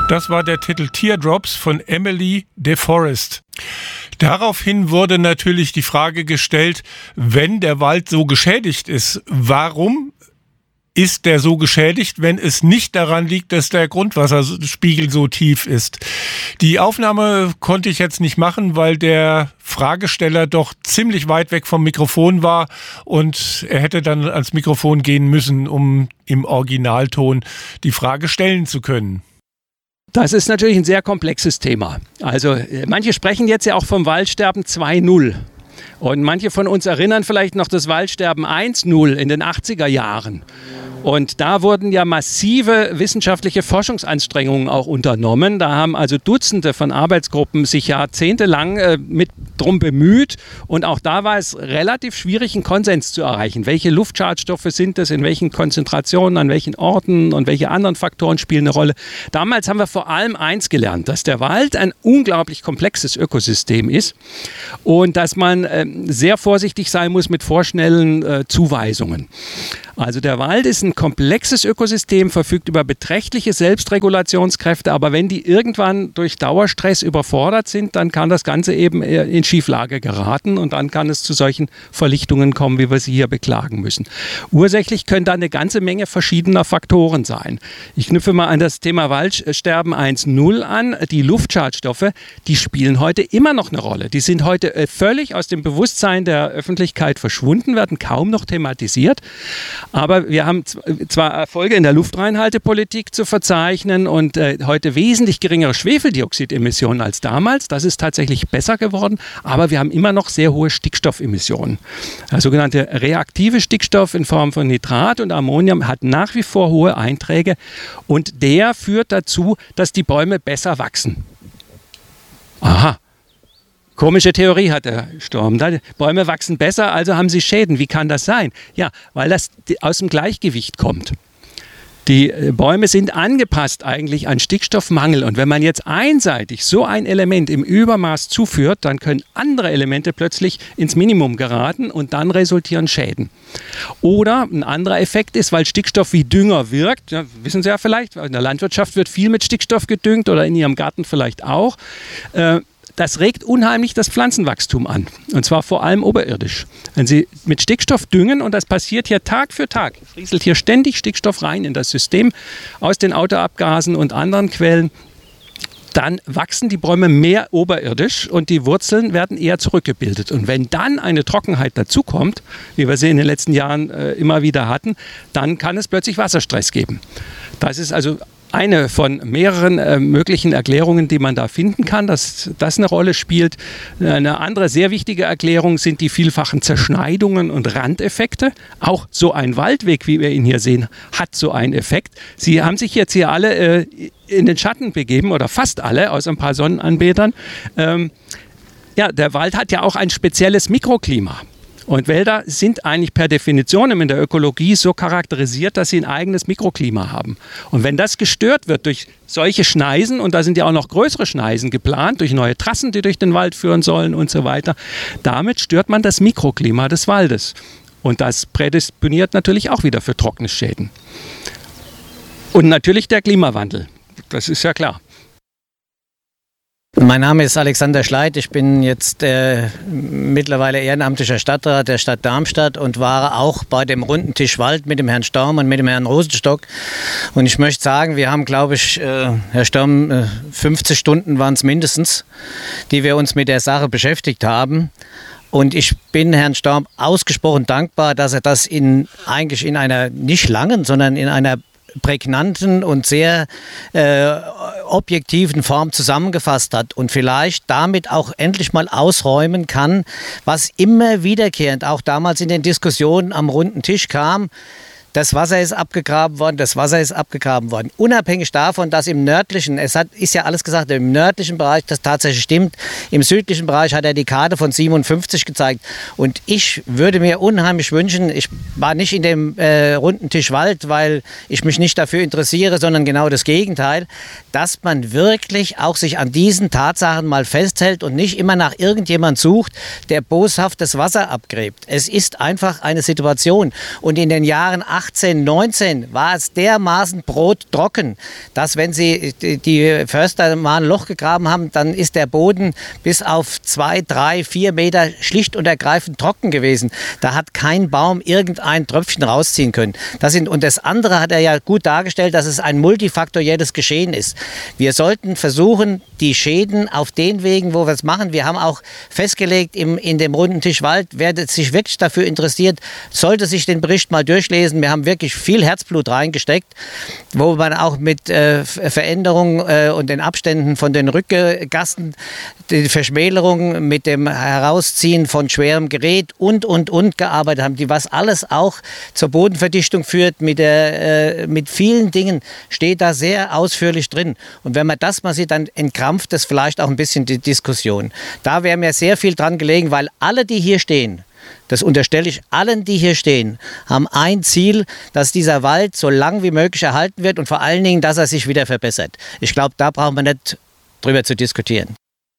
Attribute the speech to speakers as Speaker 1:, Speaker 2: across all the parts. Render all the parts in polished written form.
Speaker 1: Das war der Titel Teardrops von Emily DeForest. Daraufhin wurde natürlich die Frage gestellt, wenn der Wald so geschädigt ist, warum ist der so geschädigt, wenn es nicht daran liegt, dass der Grundwasserspiegel so tief ist? Die Aufnahme konnte ich jetzt nicht machen, weil der Fragesteller doch ziemlich weit weg vom Mikrofon war und er hätte dann ans Mikrofon gehen müssen, um im Originalton die Frage stellen zu können.
Speaker 2: Das ist natürlich ein sehr komplexes Thema. Also manche sprechen jetzt ja auch vom Waldsterben 2.0. Und manche von uns erinnern vielleicht noch das Waldsterben 1.0 in den 80er Jahren. Und da wurden ja massive wissenschaftliche Forschungsanstrengungen auch unternommen. Da haben also Dutzende von Arbeitsgruppen sich jahrzehntelang mit drum bemüht. Und auch da war es relativ schwierig, einen Konsens zu erreichen. Welche Luftschadstoffe sind es, in welchen Konzentrationen, an welchen Orten und welche anderen Faktoren spielen eine Rolle. Damals haben wir vor allem eins gelernt, dass der Wald ein unglaublich komplexes Ökosystem ist und dass man sehr vorsichtig sein muss mit vorschnellen Zuweisungen. Also der Wald ist ein komplexes Ökosystem, verfügt über beträchtliche Selbstregulationskräfte, aber wenn die irgendwann durch Dauerstress überfordert sind, dann kann das Ganze eben in Schieflage geraten und dann kann es zu solchen Verlichtungen kommen, wie wir sie hier beklagen müssen. Ursächlich können da eine ganze Menge verschiedener Faktoren sein. Ich knüpfe mal an das Thema Waldsterben 1.0 an. Die Luftschadstoffe, die spielen heute immer noch eine Rolle. Die sind heute völlig aus dem Bewusstsein der Öffentlichkeit verschwunden, werden kaum noch thematisiert. Aber wir haben zwar Erfolge in der Luftreinhaltepolitik zu verzeichnen und heute wesentlich geringere Schwefeldioxidemissionen als damals. Das ist tatsächlich besser geworden, aber wir haben immer noch sehr hohe Stickstoffemissionen. Der sogenannte reaktive Stickstoff in Form von Nitrat und Ammonium hat nach wie vor hohe Einträge und der führt dazu, dass die Bäume besser wachsen. Aha. Komische Theorie hat der Sturm. Bäume wachsen besser, also haben sie Schäden. Wie kann das sein? Ja, weil das aus dem Gleichgewicht kommt. Die Bäume sind angepasst eigentlich an Stickstoffmangel. Und wenn man jetzt einseitig so ein Element im Übermaß zuführt, dann können andere Elemente plötzlich ins Minimum geraten und dann resultieren Schäden. Oder ein anderer Effekt ist, weil Stickstoff wie Dünger wirkt, ja, wissen Sie ja vielleicht, in der Landwirtschaft wird viel mit Stickstoff gedüngt oder in Ihrem Garten vielleicht auch. Das regt unheimlich das Pflanzenwachstum an. Und zwar vor allem oberirdisch. Wenn Sie mit Stickstoff düngen, und das passiert hier Tag für Tag, rieselt hier ständig Stickstoff rein in das System aus den Autoabgasen und anderen Quellen, dann wachsen die Bäume mehr oberirdisch und die Wurzeln werden eher zurückgebildet. Und wenn dann eine Trockenheit dazukommt, wie wir sie in den letzten Jahren immer wieder hatten, dann kann es plötzlich Wasserstress geben. Das ist also eine von mehreren möglichen Erklärungen, die man da finden kann, dass das eine Rolle spielt. Eine andere sehr wichtige Erklärung sind die vielfachen Zerschneidungen und Randeffekte. Auch so ein Waldweg, wie wir ihn hier sehen, hat so einen Effekt. Sie haben sich jetzt hier alle in den Schatten begeben, oder fast alle, außer ein paar Sonnenanbetern. Ja, der Wald hat ja auch ein spezielles Mikroklima. Und Wälder sind eigentlich per Definition in der Ökologie so charakterisiert, dass sie ein eigenes Mikroklima haben. Und wenn das gestört wird durch solche Schneisen, und da sind ja auch noch größere Schneisen geplant, durch neue Trassen, die durch den Wald führen sollen und so weiter, damit stört man das Mikroklima des Waldes. Und das prädisponiert natürlich auch wieder für Trockenschäden. Und natürlich der Klimawandel, das ist ja klar.
Speaker 3: Mein Name ist Alexander Schleit. Ich bin jetzt mittlerweile ehrenamtlicher Stadtrat der Stadt Darmstadt und war auch bei dem runden Tisch Wald mit dem Herrn Storm und mit dem Herrn Rosenstock. Und ich möchte sagen, wir haben, glaube ich, Herr Storm, 50 Stunden waren es mindestens, die wir uns mit der Sache beschäftigt haben. Und ich bin Herrn Storm ausgesprochen dankbar, dass er das eigentlich in einer nicht langen, sondern in einer prägnanten und sehr objektiven Form zusammengefasst hat und vielleicht damit auch endlich mal ausräumen kann, was immer wiederkehrend auch damals in den Diskussionen am runden Tisch kam. Das Wasser ist abgegraben worden, das Wasser ist abgegraben worden. Unabhängig davon, dass im nördlichen, ist ja alles gesagt, im nördlichen Bereich das tatsächlich stimmt. Im südlichen Bereich hat er die Karte von 57 gezeigt. Und ich würde mir unheimlich wünschen, ich war nicht in dem runden Tisch Wald, weil ich mich nicht dafür interessiere, sondern genau das Gegenteil, dass man wirklich auch sich an diesen Tatsachen mal festhält und nicht immer nach irgendjemand sucht, der boshaft das Wasser abgräbt. Es ist einfach eine Situation. Und in den Jahren 18, 19 war es dermaßen brottrocken, dass wenn die Förster mal ein Loch gegraben haben, dann ist der Boden bis auf 2, 3, 4 Meter schlicht und ergreifend trocken gewesen. Da hat kein Baum irgendein Tröpfchen rausziehen können. Und das andere hat er ja gut dargestellt, dass es ein multifaktorielles Geschehen ist. Wir sollten versuchen, die Schäden auf den Wegen, wo wir es machen, wir haben auch festgelegt in dem runden Tisch Wald, wer sich wirklich dafür interessiert, sollte sich den Bericht mal durchlesen. Wir haben wirklich viel Herzblut reingesteckt, wo man auch mit Veränderungen und den Abständen von den Rückgassen, die Verschmälerung mit dem Herausziehen von schwerem Gerät und gearbeitet haben, was alles auch zur Bodenverdichtung führt. Mit vielen Dingen steht da sehr ausführlich drin. Und wenn man das mal sieht, dann entkrampft das vielleicht auch ein bisschen die Diskussion. Da wäre mir sehr viel dran gelegen, weil alle, die hier stehen, das unterstelle ich allen, die hier stehen, haben ein Ziel, dass dieser Wald so lang wie möglich erhalten wird und vor allen Dingen, dass er sich wieder verbessert. Ich glaube, da brauchen wir nicht drüber zu diskutieren.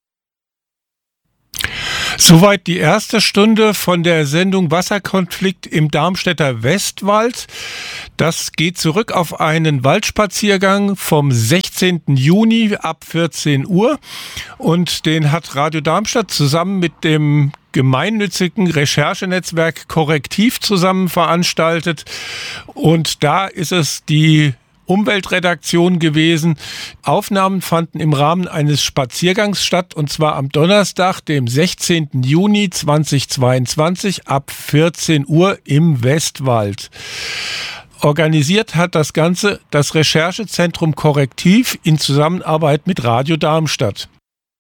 Speaker 1: Soweit die erste Stunde von der Sendung Wasserkonflikt im Darmstädter Westwald. Das geht zurück auf einen Waldspaziergang vom 16. Juni ab 14 Uhr. Und den hat Radio Darmstadt zusammen mit dem gemeinnützigen Recherchenetzwerk Korrektiv zusammen veranstaltet. Und da ist es die Umweltredaktion gewesen. Aufnahmen fanden im Rahmen eines Spaziergangs statt, und zwar am Donnerstag, dem 16. Juni 2022 ab 14 Uhr im Westwald. Organisiert hat das Ganze das Recherchezentrum Korrektiv in Zusammenarbeit mit Radio Darmstadt.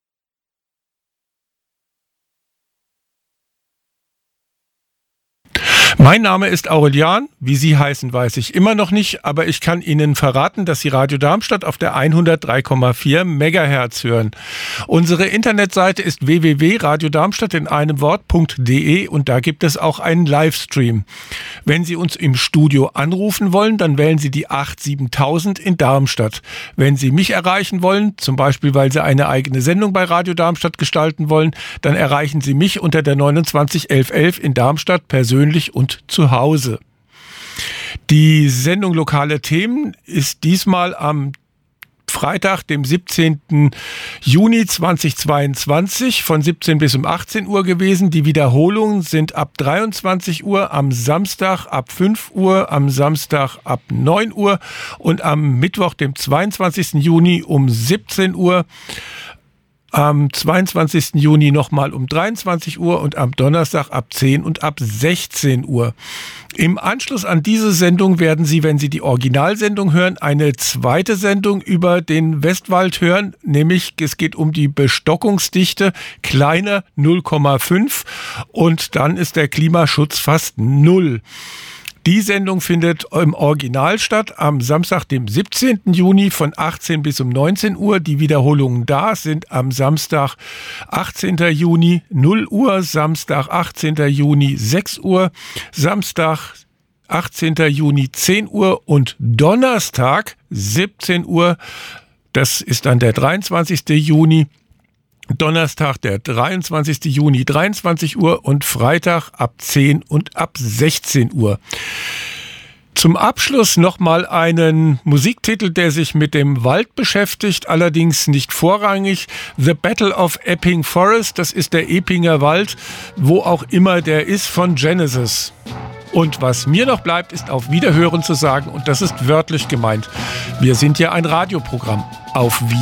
Speaker 1: Mein Name ist Aurelian, wie Sie heißen, weiß ich immer noch nicht, aber ich kann Ihnen verraten, dass Sie Radio Darmstadt auf der 103,4 Megahertz hören. Unsere Internetseite ist www.radiodarmstadt in einem Wort.de und da gibt es auch einen Livestream. Wenn Sie uns im Studio anrufen wollen, dann wählen Sie die 87000 in Darmstadt. Wenn Sie mich erreichen wollen, zum Beispiel weil Sie eine eigene Sendung bei Radio Darmstadt gestalten wollen, dann erreichen Sie mich unter der 29 1111 in Darmstadt persönlich und zu Hause. Die Sendung Lokale Themen ist diesmal am Freitag, dem 17. Juni 2022 von 17 bis um 18 Uhr gewesen. Die Wiederholungen sind ab 23 Uhr, am Samstag ab 5 Uhr, am Samstag ab 9 Uhr und am Mittwoch, dem 22. Juni um 17 Uhr. Am 22. Juni nochmal um 23 Uhr und am Donnerstag ab 10 und ab 16 Uhr. Im Anschluss an diese Sendung werden Sie, wenn Sie die Originalsendung hören, eine zweite Sendung über den Westwald hören, nämlich es geht um die Bestockungsdichte, kleiner 0,5 und dann ist der Klimaschutz fast 0. Die Sendung findet im Original statt am Samstag, dem 17. Juni von 18 bis um 19 Uhr. Die Wiederholungen da sind am Samstag, 18. Juni 0 Uhr, Samstag, 18. Juni 6 Uhr, Samstag, 18. Juni 10 Uhr und Donnerstag 17 Uhr. Das ist dann der 23. Juni. Donnerstag, der 23. Juni, 23 Uhr und Freitag ab 10 und ab 16 Uhr. Zum Abschluss nochmal einen Musiktitel, der sich mit dem Wald beschäftigt, allerdings nicht vorrangig. The Battle of Epping Forest, das ist der Eppinger Wald, wo auch immer der ist, von Genesis. Und was mir noch bleibt, ist auf Wiederhören zu sagen, und das ist wörtlich gemeint. Wir sind ja ein Radioprogramm. Auf Wiederhören.